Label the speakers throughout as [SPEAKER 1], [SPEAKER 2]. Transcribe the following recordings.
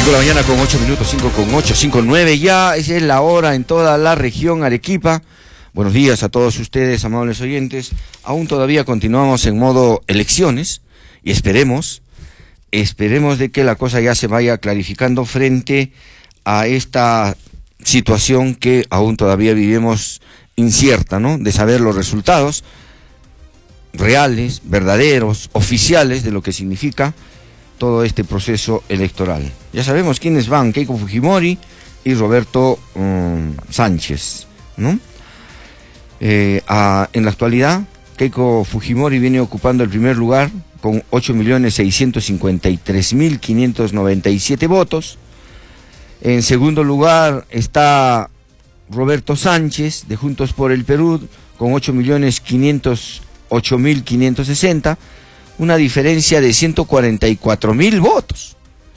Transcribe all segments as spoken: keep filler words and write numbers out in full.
[SPEAKER 1] cinco de la mañana con ocho minutos, cinco con ocho, cinco nueve ya, esa es la hora en toda la región Arequipa. Buenos días a todos ustedes, amables oyentes. Aún todavía continuamos en modo elecciones y esperemos, esperemos de que la cosa ya se vaya clarificando frente a esta situación que aún todavía vivimos incierta, ¿no? De saber los resultados reales, verdaderos, oficiales de lo que significa todo este proceso electoral. Ya sabemos quiénes van, Keiko Fujimori y Roberto um, Sánchez, ¿no? Eh, a, en la actualidad, Keiko Fujimori viene ocupando el primer lugar con ocho millones seiscientos cincuenta y tres mil quinientos noventa y siete votos. En segundo lugar está Roberto Sánchez, de Juntos por el Perú, con ocho millones quinientos ocho mil quinientos sesenta, una diferencia de ciento cuarenta y cuatro mil votos.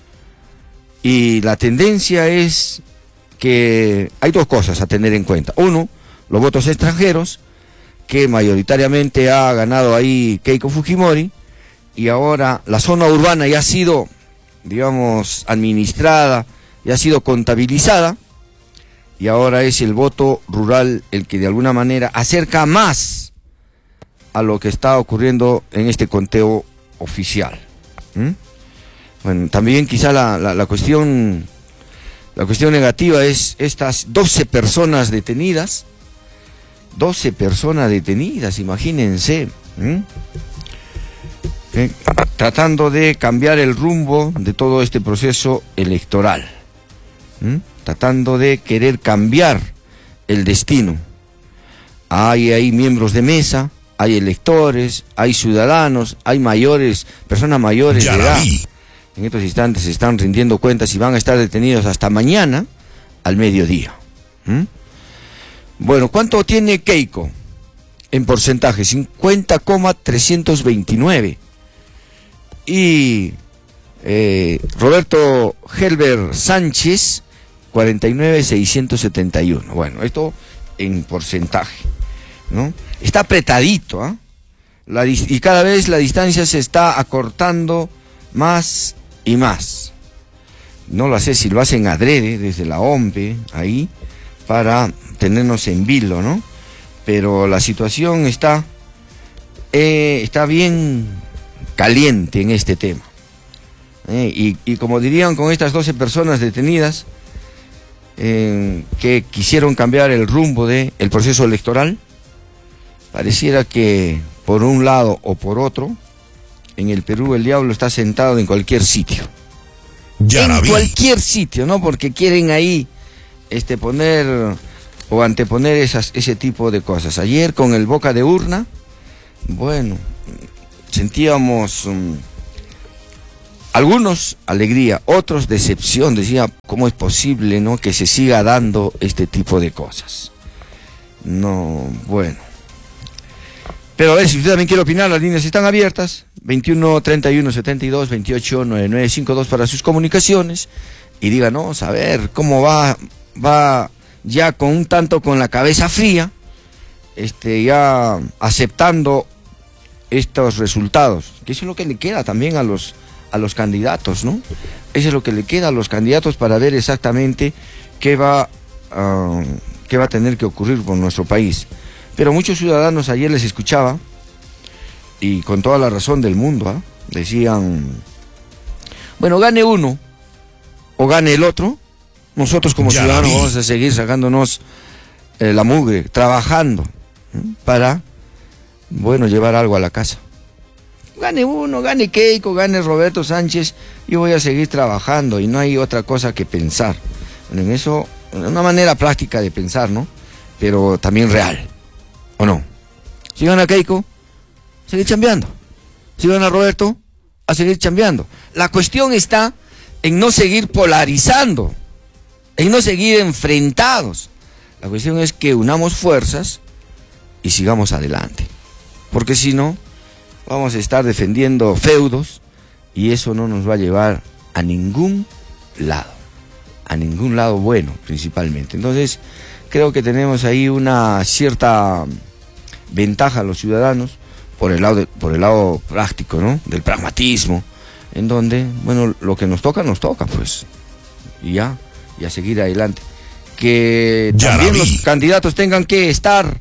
[SPEAKER 1] Y la tendencia es que hay dos cosas a tener en cuenta. Uno, los votos extranjeros, que mayoritariamente ha ganado ahí Keiko Fujimori, y ahora la zona urbana ya ha sido, digamos, administrada, ya ha sido contabilizada, y ahora es el voto rural el que de alguna manera acerca más a lo que está ocurriendo en este conteo oficial. ¿Mm? Bueno, también quizá la, la, la cuestión la cuestión negativa es estas doce personas detenidas, doce personas detenidas, imagínense, ¿Mm? eh, tratando de cambiar el rumbo de todo este proceso electoral, ¿Mm? tratando de querer cambiar el destino. Hay ahí miembros de mesa, hay electores, hay ciudadanos, hay mayores, personas mayores de edad. En estos instantes se están rindiendo cuentas y van a estar detenidos hasta mañana al mediodía. ¿Mm? Bueno, ¿cuánto tiene Keiko en porcentaje? cincuenta coma trescientos veintinueve. Y eh, Roberto Helber Sánchez, cuarenta y nueve mil seiscientos setenta y uno. Bueno, esto en porcentaje, ¿no? Está apretadito, ¿eh? La, y cada vez la distancia se está acortando más y más. No lo sé si lo hacen adrede desde la O M P E, ahí, para tenernos en vilo, ¿no? Pero la situación está, eh, está bien caliente en este tema. Eh, y, y como dirían con estas doce personas detenidas, eh, que quisieron cambiar el rumbo del proceso electoral, pareciera que por un lado o por otro, en el Perú el diablo está sentado en cualquier sitio. Ya en cualquier sitio, ¿no? Porque quieren ahí este, poner o anteponer esas, ese tipo de cosas. Ayer con el boca de urna, bueno, sentíamos um, algunos alegría, otros decepción. Decía, ¿cómo es posible, no, que se siga dando este tipo de cosas? No, bueno. Pero a ver, si usted también quiere opinar, las líneas están abiertas, veintiuno, treinta y uno, setenta y dos, veintiocho, noventa y nueve cincuenta y dos para sus comunicaciones, y díganos, a ver, cómo va, va ya con un tanto con la cabeza fría, este, ya aceptando estos resultados, que eso es lo que le queda también a los, a los candidatos, ¿no? Eso es lo que le queda a los candidatos para ver exactamente qué va, uh, qué va a tener que ocurrir con nuestro país. Pero muchos ciudadanos, ayer les escuchaba, y con toda la razón del mundo, ¿eh? decían, bueno, gane uno o gane el otro, nosotros como ya ciudadanos vamos a seguir sacándonos eh, la mugre, trabajando ¿eh? para, bueno, llevar algo a la casa. Gane uno, gane Keiko, gane Roberto Sánchez, yo voy a seguir trabajando y no hay otra cosa que pensar. En eso, una manera práctica de pensar, ¿no? Pero también real. ¿O no? Si gana Keiko, seguir chambeando. Si gana Roberto, a seguir chambeando. La cuestión está en no seguir polarizando, en no seguir enfrentados. La cuestión es que unamos fuerzas y sigamos adelante. Porque si no, vamos a estar defendiendo feudos y eso no nos va a llevar a ningún lado. A ningún lado bueno, principalmente. Entonces, creo que tenemos ahí una cierta ventaja a los ciudadanos por el lado de, por el lado práctico, ¿no? Del pragmatismo, en donde, bueno, lo que nos toca, nos toca, pues. y ya, y a seguir adelante. Que
[SPEAKER 2] Yaraví.
[SPEAKER 1] también los candidatos tengan que estar,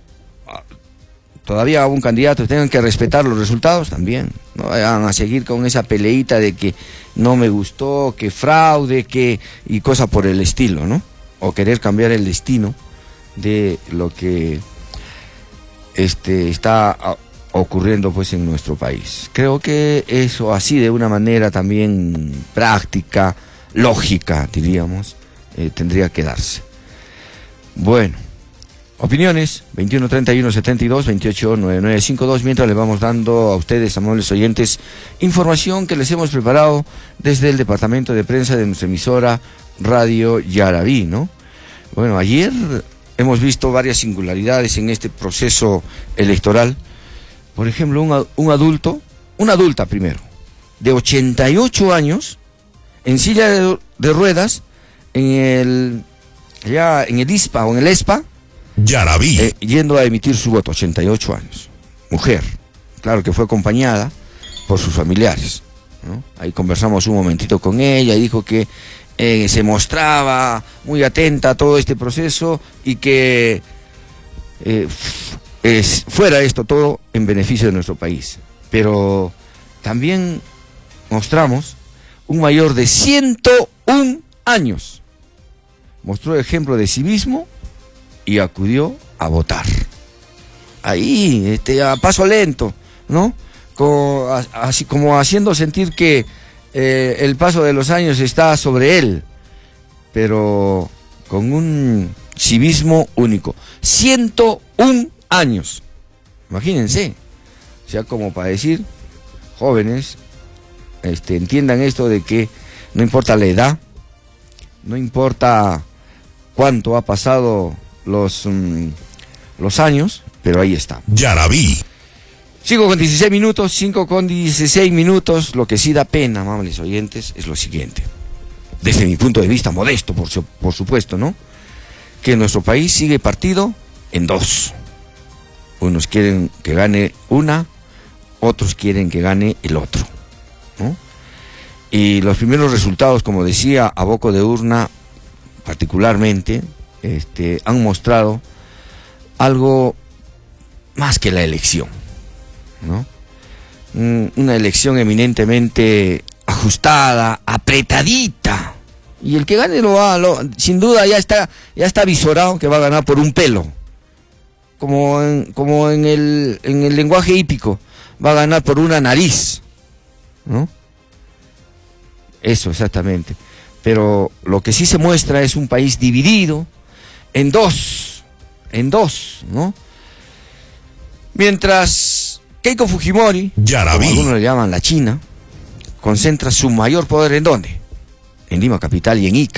[SPEAKER 1] todavía un candidato tengan que respetar los resultados también, no vayan a seguir con esa peleita de que no me gustó, que fraude, que y cosas por el estilo, ¿no? O querer cambiar el destino de lo que este está ocurriendo pues en nuestro país. Creo que eso así de una manera también práctica, lógica, diríamos, eh, tendría que darse. Bueno, opiniones, veintiuno treinta y uno setenta y dos, veintiocho noventa y nueve cincuenta y dos, mientras le vamos dando a ustedes, amables oyentes, información que les hemos preparado desde el departamento de prensa de nuestra emisora Radio Yaraví, ¿no? Bueno, ayer hemos visto varias singularidades en este proceso electoral. Por ejemplo, un, un adulto, una adulta primero, de ochenta y ocho años, en silla de, de ruedas, en el, ya en el I S P A o en el E S P A,
[SPEAKER 2] Yaraví.
[SPEAKER 1] eh, yendo a emitir su voto, ochenta y ocho años, mujer, claro que fue acompañada por sus familiares, ¿no? Ahí conversamos un momentito con ella y dijo que eh, se mostraba muy atenta a todo este proceso y que eh, es, fuera esto todo en beneficio de nuestro país. Pero también mostramos un mayor de ciento uno años, mostró ejemplo de civismo y acudió a votar. Ahí, este, a paso lento, ¿no? Como, así como haciendo sentir que eh, el paso de los años está sobre él, pero con un civismo único. ciento uno años, imagínense, o sea, como para decir, jóvenes, este, entiendan esto de que no importa la edad, no importa cuánto ha pasado los, um, los años, pero ahí está.
[SPEAKER 2] Yaraví.
[SPEAKER 1] cinco con dieciséis minutos, cinco con dieciséis minutos, lo que sí da pena, amables oyentes, es lo siguiente. Desde mi punto de vista modesto, por, su, por supuesto, ¿no? Que nuestro país sigue partido en dos. Unos quieren que gane una, otros quieren que gane el otro, ¿no? Y los primeros resultados, como decía, a boca de urna, particularmente, este, han mostrado algo más que la elección, ¿no? Una elección eminentemente ajustada, apretadita, y el que gane lo va, lo, sin duda ya está, ya está visorado que va a ganar por un pelo, como en, como en el, en el lenguaje hípico, va a ganar por una nariz, ¿no? Eso exactamente. Pero lo que sí se muestra es un país dividido en dos, en dos, ¿no? Mientras Keiko Fujimori,
[SPEAKER 2] Yaraví,
[SPEAKER 1] como algunos le llaman la China, concentra su mayor poder ¿en dónde? En Lima capital y en Ica.